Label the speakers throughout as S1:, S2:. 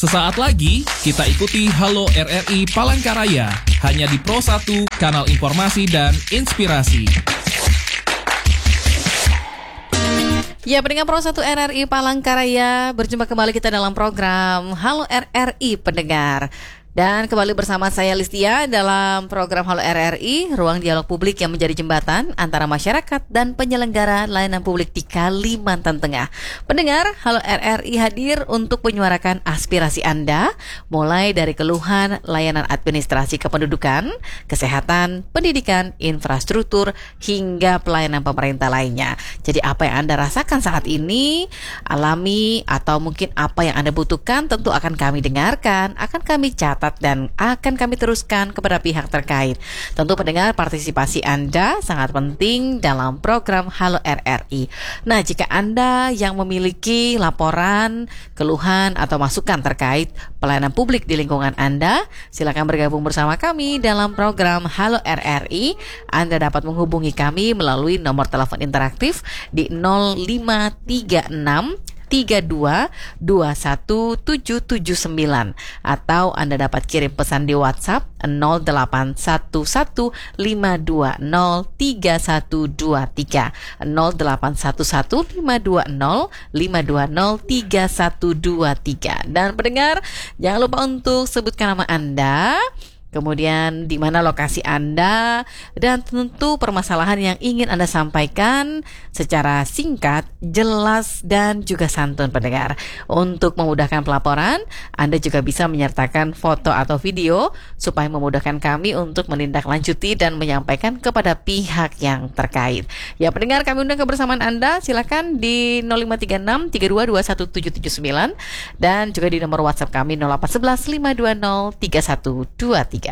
S1: Sesaat lagi kita ikuti Halo RRI Palangkaraya hanya di Pro 1, kanal informasi dan inspirasi.
S2: Ya, pendengar Pro 1 RRI Palangkaraya, berjumpa kembali kita dalam program Halo RRI Pendengar. Dan kembali bersama saya Listia dalam program Halo RRI, ruang dialog publik yang menjadi jembatan antara masyarakat dan penyelenggara layanan publik di Kalimantan Tengah. Pendengar, Halo RRI hadir untuk menyuarakan aspirasi Anda, mulai dari keluhan layanan administrasi kependudukan, kesehatan, pendidikan, infrastruktur, hingga pelayanan pemerintah lainnya. Jadi apa yang Anda rasakan saat ini, alami, atau mungkin apa yang Anda butuhkan, tentu akan kami dengarkan, akan kami catat, dan akan kami teruskan kepada pihak terkait. Tentu pendengar, partisipasi Anda sangat penting dalam program Halo RRI. Nah, jika Anda yang memiliki laporan, keluhan, atau masukan terkait pelayanan publik di lingkungan Anda, silakan bergabung bersama kami dalam program Halo RRI. Anda dapat menghubungi kami melalui nomor telepon interaktif di 0536 322179, atau Anda dapat kirim pesan di WhatsApp 0811520323 0811520323. Dan pendengar, jangan lupa untuk sebutkan nama Anda, kemudian di mana lokasi Anda, dan tentu permasalahan yang ingin Anda sampaikan secara singkat, jelas, dan juga santun pendengar. Untuk memudahkan pelaporan, Anda juga bisa menyertakan foto atau video supaya memudahkan kami untuk menindaklanjuti dan menyampaikan kepada pihak yang terkait. Ya pendengar, kami undang kebersamaan Anda, silakan di 0536 322179 dan juga di nomor WhatsApp kami 0811 520 3123.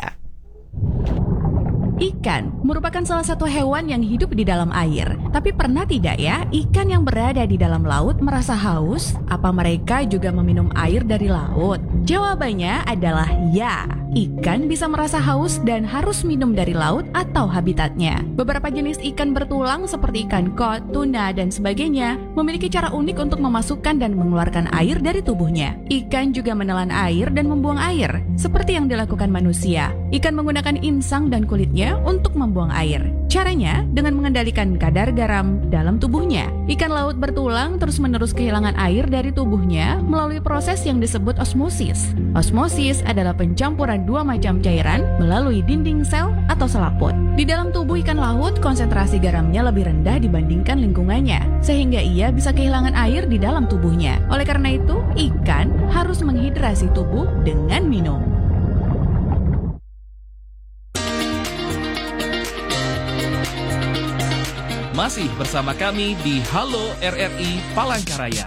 S3: Ikan merupakan salah satu hewan yang hidup di dalam air. Tapi pernah tidak ya, ikan yang berada di dalam laut merasa haus? Apa mereka juga meminum air dari laut? Jawabannya adalah ya. Ikan bisa merasa haus dan harus minum dari laut atau habitatnya. Beberapa jenis ikan bertulang seperti ikan kod, tuna, dan sebagainya memiliki cara unik untuk memasukkan dan mengeluarkan air dari tubuhnya. Ikan juga menelan air dan membuang air, seperti yang dilakukan manusia. Ikan menggunakan insang dan kulitnya untuk membuang air. Caranya dengan mengendalikan kadar garam dalam tubuhnya. Ikan laut bertulang terus-menerus kehilangan air dari tubuhnya melalui proses yang disebut osmosis. Osmosis adalah pencampuran dua macam cairan melalui dinding sel atau selaput. Di dalam tubuh ikan laut, konsentrasi garamnya lebih rendah dibandingkan lingkungannya, sehingga ia bisa kehilangan air di dalam tubuhnya. Oleh karena itu, ikan harus menghidrasi tubuh dengan minum.
S1: Masih bersama kami di Halo RRI Palangkaraya.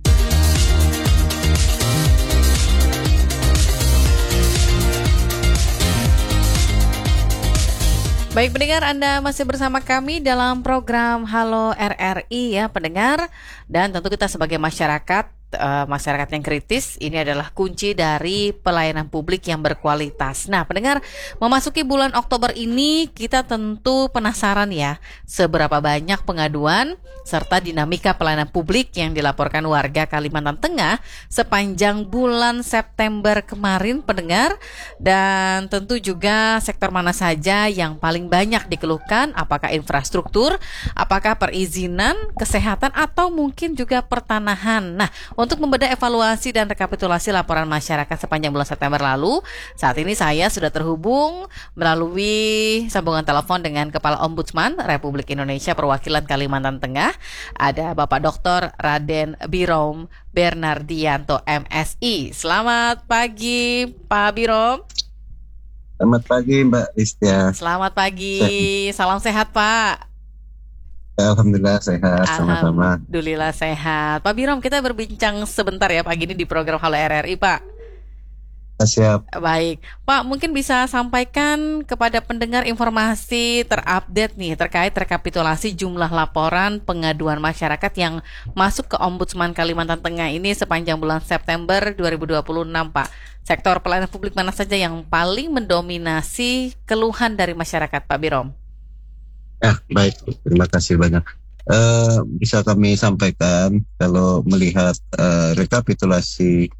S2: Baik pendengar, Anda masih bersama kami dalam program Halo RRI ya pendengar. Dan tentu kita sebagai masyarakat yang kritis, ini adalah kunci dari pelayanan publik yang berkualitas. Nah pendengar, memasuki bulan Oktober ini kita tentu penasaran ya, seberapa banyak pengaduan serta dinamika pelayanan publik yang dilaporkan warga Kalimantan Tengah sepanjang bulan September kemarin pendengar. Dan tentu juga sektor mana saja yang paling banyak dikeluhkan, apakah infrastruktur, apakah perizinan, kesehatan, atau mungkin juga pertanahan. Nah, untuk membedah evaluasi dan rekapitulasi laporan masyarakat sepanjang bulan September lalu, saat ini saya sudah terhubung melalui sambungan telepon dengan Kepala Ombudsman Republik Indonesia Perwakilan Kalimantan Tengah. Ada Bapak Dr. Raden Birom Bernardianto MSI. Selamat pagi Pak Birom.
S4: Selamat pagi Mbak Listia.
S2: Selamat pagi, salam sehat Pak.
S4: Alhamdulillah sehat, sama-sama.
S2: Alhamdulillah sehat. Pak Birom, kita berbincang sebentar ya pagi ini di program Halo RRI, Pak.
S4: Siap.
S2: Baik, Pak, mungkin bisa sampaikan kepada pendengar informasi terupdate nih terkait rekapitulasi jumlah laporan pengaduan masyarakat yang masuk ke Ombudsman Kalimantan Tengah ini sepanjang bulan September 2026, Pak. Sektor pelayanan publik mana saja yang paling mendominasi keluhan dari masyarakat, Pak Birom?
S4: Baik, terima kasih banyak. Bisa kami sampaikan kalau melihat rekapitulasi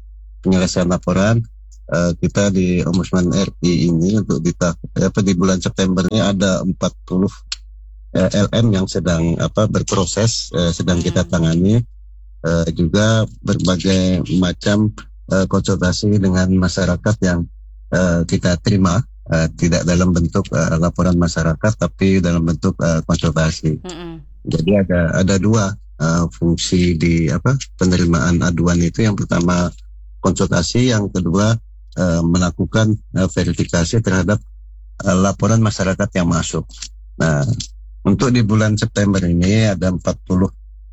S4: penyelesaian laporan. Kita di Ombudsman RI ini untuk di bulan September ini ada 40 LM yang sedang berproses, sedang kita tangani. Juga berbagai macam konsultasi dengan masyarakat yang kita terima, tidak dalam bentuk laporan masyarakat tapi dalam bentuk konsultasi. Jadi ada dua fungsi di penerimaan aduan itu. Yang pertama konsultasi, yang kedua melakukan verifikasi terhadap laporan masyarakat yang masuk. Nah, untuk di bulan September ini ada 40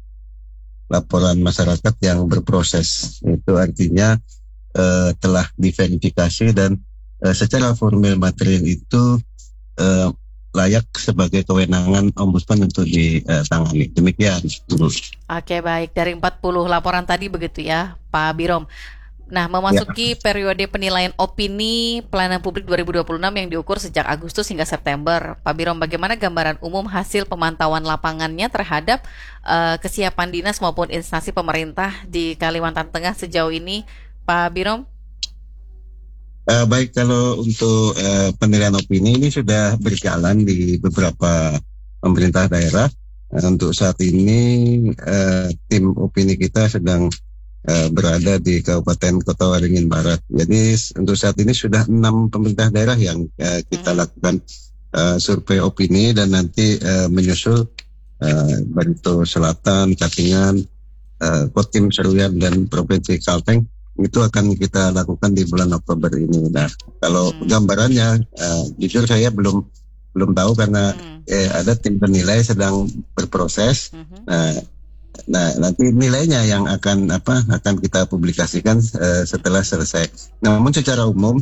S4: laporan masyarakat yang berproses. Itu artinya telah diverifikasi dan secara formil material itu layak sebagai kewenangan Ombudsman untuk ditangani. Demikian.
S2: Oke, baik. Dari 40 laporan tadi begitu ya, Pak Birom. Nah, memasuki periode penilaian opini pelayanan publik 2026 yang diukur sejak Agustus hingga September. Pak Birom, bagaimana gambaran umum hasil pemantauan lapangannya terhadap kesiapan dinas maupun instansi pemerintah di Kalimantan Tengah sejauh ini, Pak Birom?
S4: Baik, kalau untuk penilaian opini ini sudah berjalan di beberapa pemerintah daerah. Untuk saat ini tim opini kita sedang berada di Kabupaten Kota Waringin Barat. Jadi untuk saat ini sudah 6 pemerintah daerah yang kita lakukan survei opini, dan nanti menyusul Barito Selatan, Katingan, Kotim Seruyan, dan Provinsi Kalteng. Itu akan kita lakukan di bulan Oktober ini. Nah, kalau gambarannya jujur saya belum tahu karena ada tim penilai sedang berproses. Nah, nanti nilainya yang akan kita publikasikan setelah selesai. Namun secara umum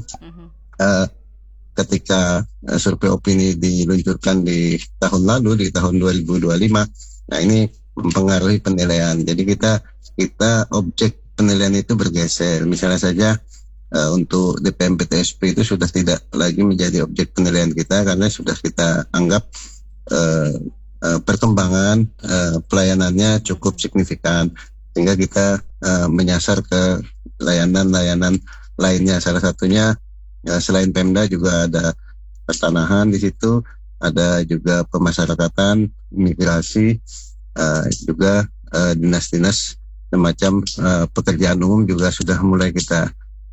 S4: ketika survei opini diluncurkan di tahun lalu, di tahun 2025, nah ini mempengaruhi penilaian. Jadi kita objek penilaian itu bergeser. Misalnya saja untuk DPM PTSP itu sudah tidak lagi menjadi objek penilaian kita karena sudah kita anggap perkembangan pelayanannya cukup signifikan, sehingga kita menyasar ke layanan-layanan lainnya. Salah satunya selain Pemda juga ada pertanahan di situ, ada juga pemasyarakatan, imigrasi, juga dinas-dinas semacam pekerjaan umum juga sudah mulai kita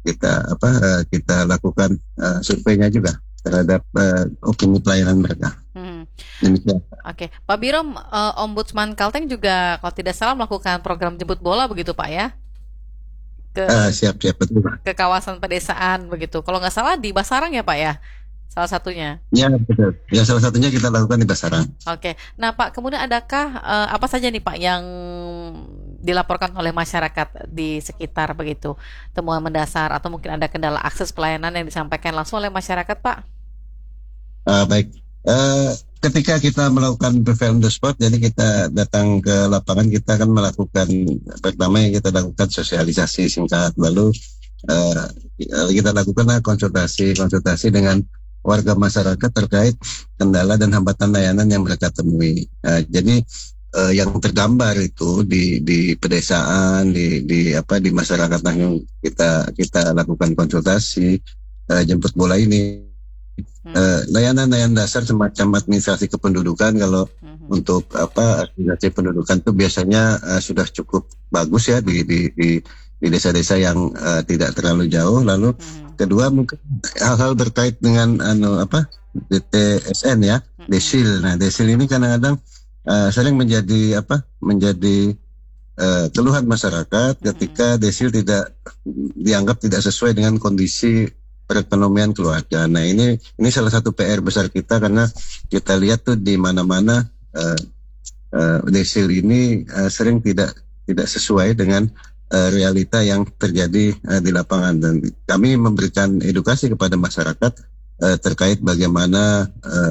S4: lakukan surveinya juga terhadap opini pelayanan mereka. Demikian.
S2: Oke, Pak Birom, Ombudsman Kalteng juga kalau tidak salah melakukan program jemput bola begitu Pak ya?
S4: Siap betul Pak.
S2: Ke kawasan pedesaan begitu. Kalau nggak salah di Basarang ya Pak ya? Salah satunya.
S4: Ya betul. Ya salah satunya kita lakukan di Basarang.
S2: Oke. Nah Pak, kemudian adakah apa saja nih Pak yang dilaporkan oleh masyarakat di sekitar begitu, temuan mendasar atau mungkin ada kendala akses pelayanan yang disampaikan langsung oleh masyarakat Pak?
S4: Baik. Ketika kita melakukan prevail on the spot, jadi kita datang ke lapangan, kita akan melakukan, pertama yang kita lakukan sosialisasi singkat, lalu kita lakukan konsultasi dengan warga masyarakat terkait kendala dan hambatan layanan yang mereka temui. Jadi yang tergambar itu di pedesaan, di masyarakat yang kita lakukan konsultasi, jemput bola ini. Layanan dasar semacam administrasi kependudukan, kalau untuk administrasi pendudukan itu biasanya sudah cukup bagus ya di desa-desa yang tidak terlalu jauh. Lalu kedua mungkin hal-hal terkait dengan DTSN ya, desil. Nah, desil ini kadang-kadang sering menjadi keluhan masyarakat ketika desil dianggap tidak sesuai dengan kondisi perekonomian keluarga. Nah, ini salah satu PR besar kita, karena kita lihat tuh di mana-mana desil ini sering tidak sesuai dengan realita yang terjadi di lapangan, dan kami memberikan edukasi kepada masyarakat terkait bagaimana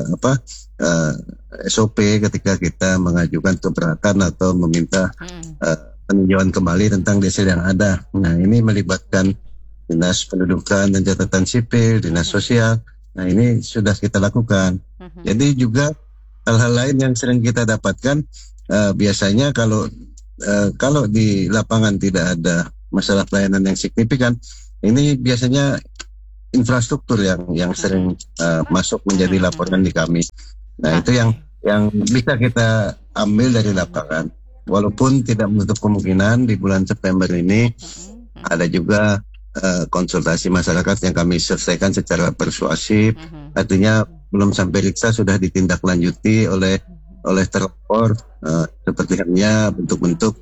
S4: SOP ketika kita mengajukan keberatan atau meminta peninjauan kembali tentang desil yang ada. Nah, ini melibatkan Dinas Pendudukan dan Catatan Sipil, Dinas Sosial. Nah, ini sudah kita lakukan. Jadi juga hal-hal lain yang sering kita dapatkan, biasanya kalau di lapangan tidak ada masalah pelayanan yang signifikan, ini biasanya infrastruktur yang sering masuk menjadi laporan di kami. Nah, itu yang bisa kita ambil dari lapangan. Walaupun tidak menutup kemungkinan di bulan September ini ada juga konsultasi masyarakat yang kami selesaikan secara persuasif. Artinya belum sampai riksa sudah ditindaklanjuti oleh terlapor, seperti halnya bentuk-bentuk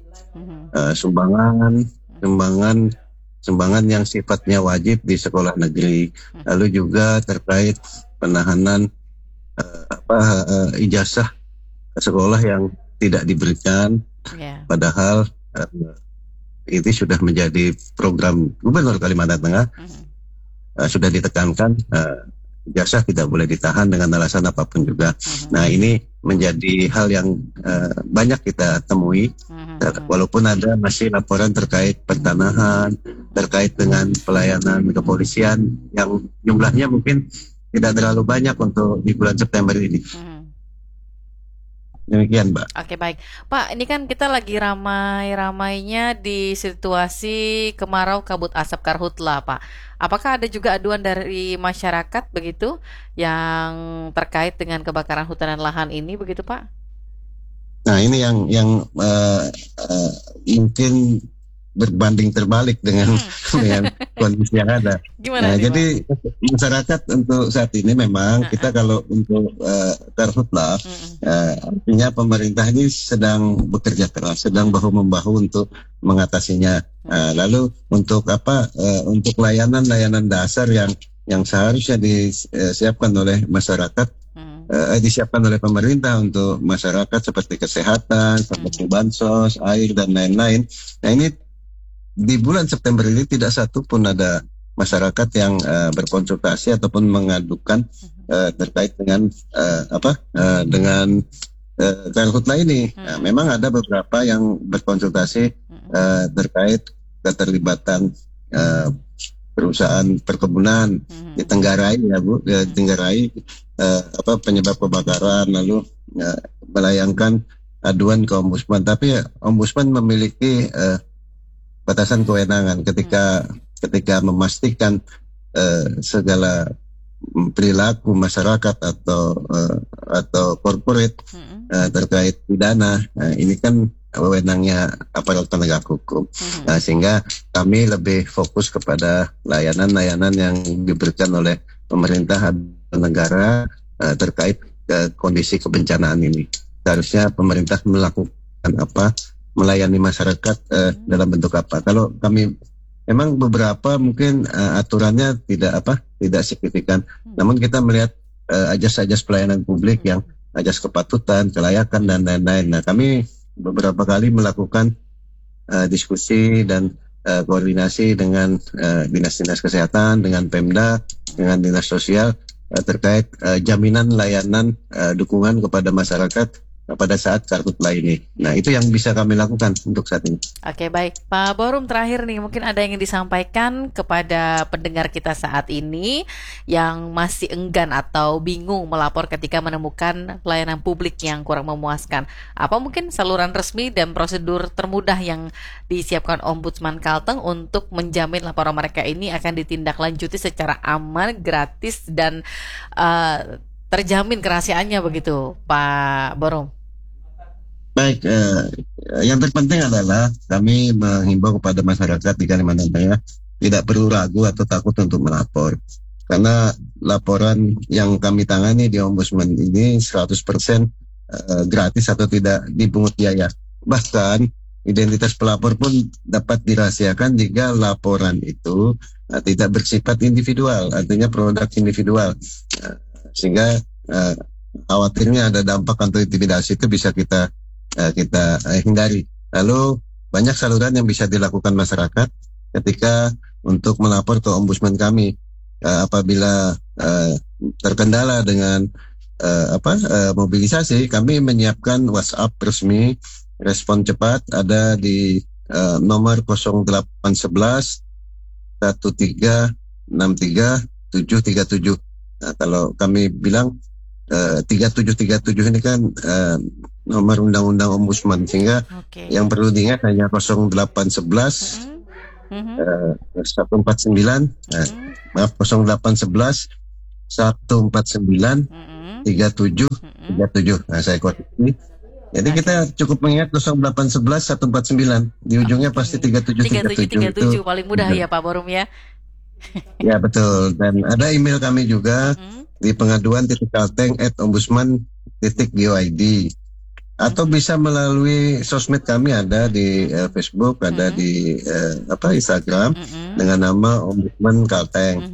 S4: sumbangan yang sifatnya wajib di sekolah negeri. Lalu juga terkait penahanan ijazah sekolah yang tidak diberikan, padahal itu sudah menjadi program Gubernur Kalimantan Tengah. Sudah ditekankan ijazah tidak boleh ditahan dengan alasan apapun juga. Nah, ini menjadi hal yang banyak kita temui, walaupun ada masih laporan terkait pertanahan, terkait dengan pelayanan kepolisian yang jumlahnya mungkin tidak terlalu banyak untuk di bulan September ini. Demikian, Mbak.
S2: Oke, baik. Pak, ini kan kita lagi ramai-ramainya di situasi kemarau kabut asap karhutla, Pak. Apakah ada juga aduan dari masyarakat begitu yang terkait dengan kebakaran hutan dan lahan ini begitu, Pak?
S4: Nah, ini yang mungkin berbanding terbalik dengan kondisi yang ada.
S2: Gimana?
S4: Jadi masyarakat untuk saat ini memang kita kalau untuk karhutla, artinya pemerintah ini sedang bekerja keras, sedang bahu-membahu untuk mengatasinya. Lalu untuk untuk layanan dasar yang seharusnya disiapkan oleh masyarakat, disiapkan oleh pemerintah untuk masyarakat seperti kesehatan, seperti bansos, air dan lain-lain. Nah, ini di bulan September ini tidak satu pun ada masyarakat yang berkonsultasi ataupun mengadukan terkait dengan dengan karhutla ini. Nah, memang ada beberapa yang berkonsultasi terkait keterlibatan perusahaan perkebunan di Tenggarai, ya Bu, di Tenggarai penyebab kebakaran, lalu melayangkan aduan ke Ombudsman. Tapi Ombudsman memiliki batasan kewenangan ketika memastikan segala perilaku masyarakat atau corporate terkait pidana. Nah, ini kan wewenangnya aparat penegak hukum. Nah, sehingga kami lebih fokus kepada layanan-layanan yang diberikan oleh pemerintah negara terkait kondisi kebencanaan ini. Seharusnya pemerintah melakukan melayani masyarakat dalam bentuk apa? Kalau kami memang beberapa mungkin aturannya tidak signifikan. Namun kita melihat ajas-ajas pelayanan publik yang ajas kepatutan, kelayakan dan lain-lain. Nah, kami beberapa kali melakukan diskusi dan koordinasi dengan dinas-dinas kesehatan, dengan Pemda, dengan dinas sosial terkait jaminan layanan dukungan kepada masyarakat pada saat karhutla ini. Nah, itu yang bisa kami lakukan untuk saat ini.
S2: Oke, baik. Pak Borum, terakhir nih, mungkin ada yang ingin disampaikan kepada pendengar kita saat ini yang masih enggan atau bingung melapor ketika menemukan pelayanan publik yang kurang memuaskan. Apa mungkin saluran resmi dan prosedur termudah yang disiapkan Ombudsman Kalteng untuk menjamin laporan mereka ini akan ditindaklanjuti secara aman, gratis, dan terjamin kerahasiaannya begitu, Pak Borum?
S4: Baik, yang terpenting adalah kami menghimbau kepada masyarakat di Kalimantan Tengah tidak perlu ragu atau takut untuk melapor. Karena laporan yang kami tangani di Ombudsman ini 100% gratis atau tidak dipungut biaya. Bahkan identitas pelapor pun dapat dirahasiakan jika laporan itu tidak bersifat individual, artinya produk individual. Sehingga khawatirnya ada dampak atau intimidasi itu bisa kita hindari. Lalu banyak saluran yang bisa dilakukan masyarakat ketika untuk melapor ke Ombudsman kami apabila terkendala dengan mobilisasi. Kami menyiapkan WhatsApp resmi respon cepat, ada di nomor 0811 1363 737. Nah, kalau kami bilang 3737 ini kan nomor undang-undang Ombudsman, sehingga yang perlu diingat hanya 0811 149, maaf 0811 149 37 37. Nah, saya koreksi. Jadi kita cukup mengingat 0811 149. Di ujungnya pasti 3737.
S2: 3737 paling mudah ya Pak Borum ya.
S4: Ya betul. Dan ada email kami juga di pengaduan.kalteng@ombudsman.go.id. Atau bisa melalui sosmed kami, ada di Facebook, ada di Instagram dengan nama Ombudsman Kalteng.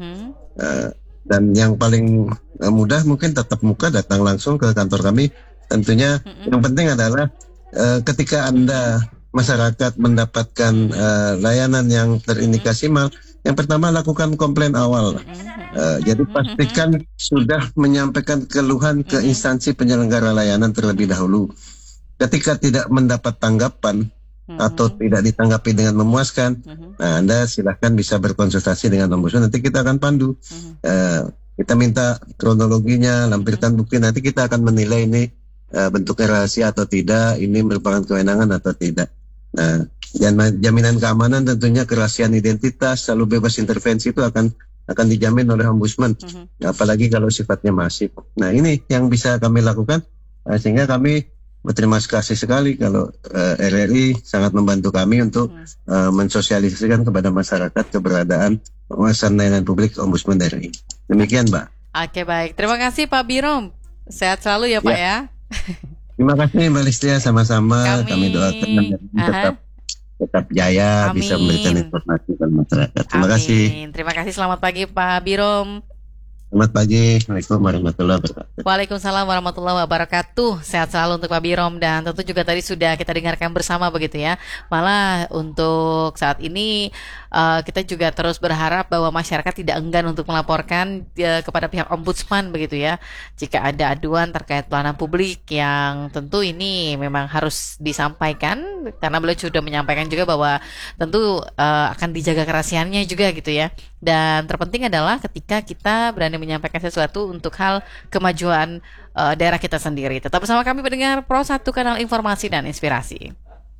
S4: Dan yang paling mudah mungkin tatap muka, datang langsung ke kantor kami. Tentunya yang penting adalah ketika Anda masyarakat mendapatkan layanan yang terindikasi mal, yang pertama lakukan komplain awal. Jadi pastikan sudah menyampaikan keluhan ke instansi penyelenggara layanan terlebih dahulu. Ketika tidak mendapat tanggapan atau tidak ditanggapi dengan memuaskan, nah Anda silahkan bisa berkonsultasi dengan ombudsman. Nanti kita akan pandu. Kita minta kronologinya, lampirkan bukti. Nanti kita akan menilai ini bentuknya rahasia atau tidak, ini merupakan kewenangan atau tidak. Nah, jaminan keamanan tentunya kerahasiaan identitas, selalu bebas intervensi itu akan dijamin oleh ombudsman. Apalagi kalau sifatnya masif. Nah, ini yang bisa kami lakukan, sehingga kami berterima kasih sekali kalau RRI sangat membantu kami untuk mensosialisasikan kepada masyarakat keberadaan pengawasan layanan publik Ombudsman RI. Demikian, Mbak.
S2: Oke, baik. Terima kasih Pak Birom. Sehat selalu ya Pak ya.
S4: Terima kasih Mbak Listia, sama-sama. Kami doakan tetap jaya. Amin. Bisa memberikan informasi kepada masyarakat. Terima kasih.
S2: Terima kasih. Selamat pagi Pak Birom.
S4: Selamat pagi. Assalamualaikum warahmatullahi wabarakatuh.
S2: Waalaikumsalam warahmatullahi wabarakatuh. Sehat selalu untuk Pak Birom. Dan tentu juga tadi sudah kita dengarkan bersama begitu ya. Malah untuk saat ini kita juga terus berharap bahwa masyarakat tidak enggan untuk melaporkan kepada pihak ombudsman begitu ya. Jika ada aduan terkait pelayanan publik yang tentu ini memang harus disampaikan. Karena beliau sudah menyampaikan juga bahwa tentu akan dijaga kerahasiaannya juga gitu ya. Dan terpenting adalah ketika kita berani menyampaikan sesuatu untuk hal kemajuan daerah kita sendiri. Tetap bersama kami pendengar Pro 1 Kanal Informasi dan Inspirasi.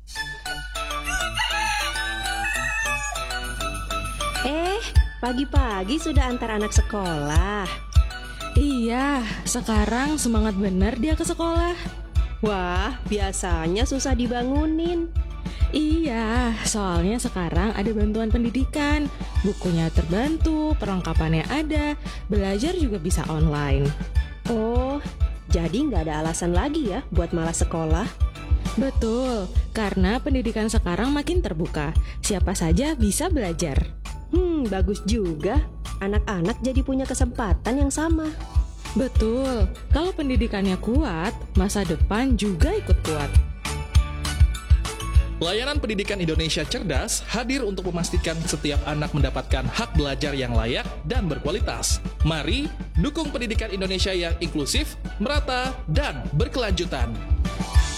S5: Pagi-pagi sudah antar anak sekolah.
S3: Iya, sekarang semangat bener dia ke sekolah.
S5: Wah, biasanya susah dibangunin.
S3: Iya, soalnya sekarang ada bantuan pendidikan. Bukunya terbantu, perlengkapannya ada, belajar juga bisa online.
S5: Oh, jadi nggak ada alasan lagi ya buat malas sekolah?
S3: Betul, karena pendidikan sekarang makin terbuka. Siapa saja bisa belajar.
S5: Bagus juga. Anak-anak jadi punya kesempatan yang sama.
S3: Betul, kalau pendidikannya kuat, masa depan juga ikut kuat.
S1: Layanan Pendidikan Indonesia Cerdas hadir untuk memastikan setiap anak mendapatkan hak belajar yang layak dan berkualitas. Mari dukung pendidikan Indonesia yang inklusif, merata, dan berkelanjutan.